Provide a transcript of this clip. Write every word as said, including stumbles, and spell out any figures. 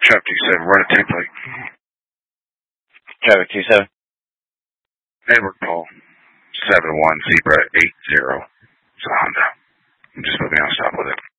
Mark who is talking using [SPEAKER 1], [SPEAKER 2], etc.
[SPEAKER 1] Trap two seven, run a template.
[SPEAKER 2] Traffic two seven.
[SPEAKER 1] Edward Paul, seven one Zebra eight zero. It's a Honda. I'm just moving on, stop with it.